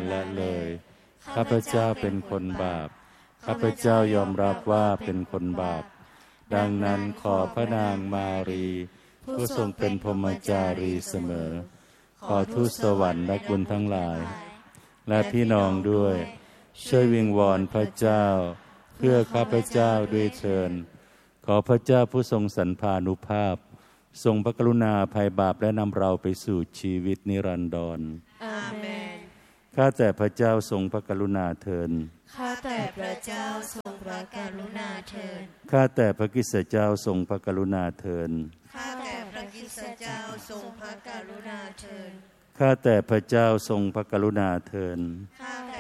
ละเลยข้าพเจ้าเป็นคนบาปข้าพเจ้ายอมรับว่าเป็นคนบาปดังนั้นขอพระนางมารีผู้ทรงเป็นพรหมจารีเสมอขอทูตสวรรค์และบุญทั้งหลายและพี่น้องด้วยช่วยวิงวอนพระเจ้าเพื่อข้าพเจ้าด้วยเถิดขอพระเจ้าผู้ทรงสันพานุภาพทรงพระกรุณาอภัยบาปและนำเราไปสู่ชีวิตนิรันดรอาเมนข้าแต่พระเจ้าทรงพระกรุณาเถิดข้าแต่พระเจ้าทรงพระกรุณาเถิดข้าแต่พระคริสตเจ้าทรงพระกรุณาเถิดข้าแต่พระคริสตเจ้าทรงพระกรุณาเถิดข้าแต่พระเจ้าทรงพระกรุณาเถิดข้า